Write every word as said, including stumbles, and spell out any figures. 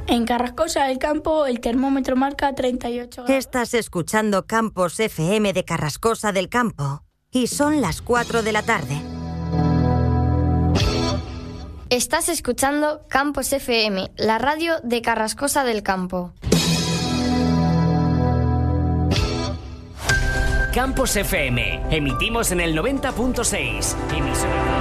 En Carrascosa del Campo el termómetro marca treinta y ocho grados. Estás escuchando Campos F M de Carrascosa del Campo y son las cuatro de la tarde. Estás escuchando Campos F M, la radio de Carrascosa del Campo. Campos F M, emitimos en el noventa punto seis. Emisora